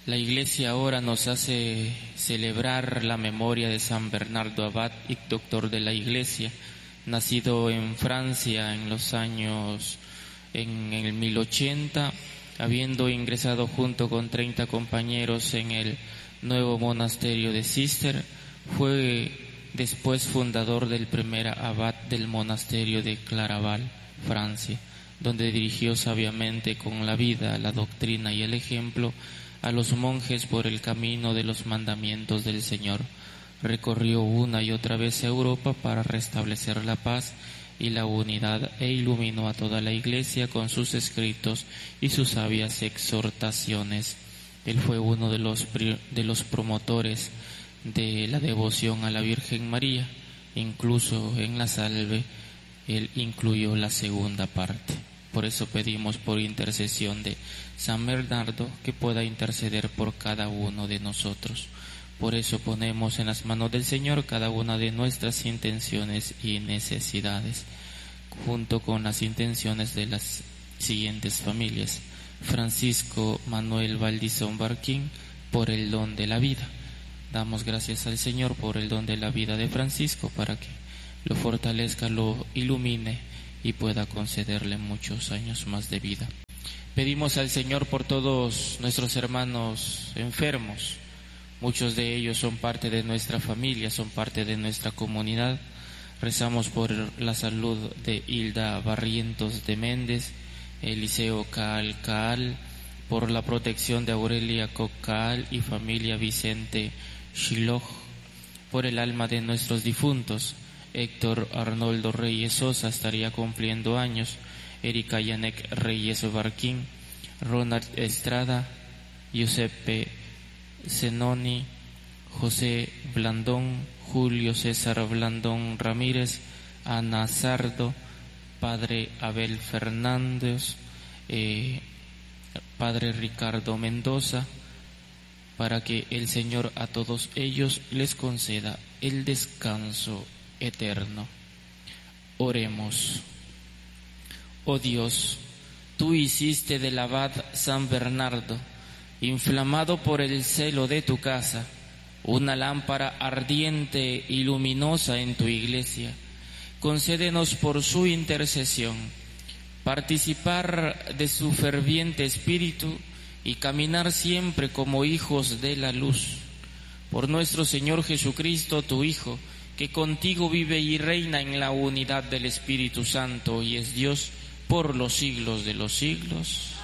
La Iglesia ahora nos hace celebrar la memoria de San Bernardo Abad y doctor de la Iglesia, nacido en Francia en el 1080, habiendo ingresado junto con 30 compañeros en el nuevo monasterio de Cister. Fue después fundador del primer abad del monasterio de Claraval, Francia, donde dirigió sabiamente con la vida, la doctrina y el ejemplo a los monjes por el camino de los mandamientos del Señor. Recorrió una y otra vez Europa para restablecer la paz y la unidad e iluminó a toda la Iglesia con sus escritos y sus sabias exhortaciones. Él fue uno de los promotores de la devoción a la Virgen María. Incluso en la salve él incluyó la segunda parte. Por eso pedimos por intercesión de San Bernardo que pueda interceder por cada uno de nosotros. Por eso ponemos en las manos del Señor cada una de nuestras intenciones y necesidades, junto con las intenciones de las siguientes familias. Francisco Manuel Valdizón Barquín, por el don de la vida. Damos gracias al Señor por el don de la vida de Francisco, para que lo fortalezca, lo ilumine y pueda concederle muchos años más de vida. Pedimos al Señor por todos nuestros hermanos enfermos. Muchos de ellos son parte de nuestra familia, son parte de nuestra comunidad. Rezamos por la salud de Hilda Barrientos de Méndez, Eliseo Caal, por la protección de Aurelia Cocal y familia Vicente Shiloh, por el alma de nuestros difuntos. Héctor Arnoldo Reyes Sosa estaría cumpliendo años, Erika Yanek Reyes Barquín, Ronald Estrada, Giuseppe Zenoni, José Blandón, Julio César Blandón Ramírez, Ana Sardo, Padre Abel Fernández, Padre Ricardo Mendoza, para que el Señor a todos ellos les conceda el descanso eterno. Oremos. Oh Dios, tú hiciste del abad San Bernardo, inflamado por el celo de tu casa, una lámpara ardiente y luminosa en tu Iglesia. Concédenos por su intercesión participar de su ferviente espíritu y caminar siempre como hijos de la luz. Por nuestro Señor Jesucristo, tu Hijo, que contigo vive y reina en la unidad del Espíritu Santo y es Dios por los siglos de los siglos.